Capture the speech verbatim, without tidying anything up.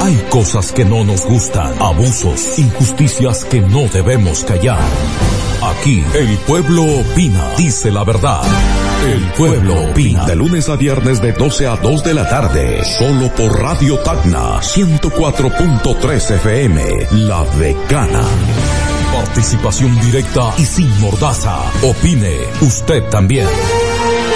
Hay cosas que no nos gustan, abusos, injusticias que no debemos callar. Aquí, el pueblo opina, dice la verdad. El pueblo opina. De lunes a viernes de doce a dos de la tarde. Solo por Radio Tacna ciento cuatro punto tres F M. La Decana. Participación directa y sin mordaza. Opine usted también.